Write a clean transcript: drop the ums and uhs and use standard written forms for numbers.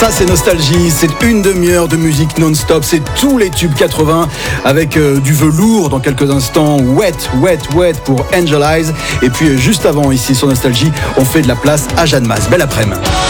Ça c'est Nostalgie, c'est une demi-heure de musique non-stop, c'est tous les tubes 80 avec du velours dans quelques instants, Wet pour Angel Eyes. Et puis juste avant ici sur Nostalgie, on fait de la place à Jeanne Mas. Belle après-midi.